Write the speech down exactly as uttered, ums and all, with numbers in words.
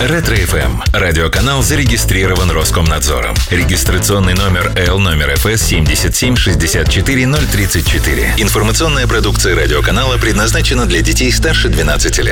Ретро-эф эм. Радиоканал зарегистрирован Роскомнадзором. Регистрационный номер Л номер эф эс семь семь шесть четыре ноль три четыре. Информационная продукция радиоканала предназначена для детей старше двенадцати лет.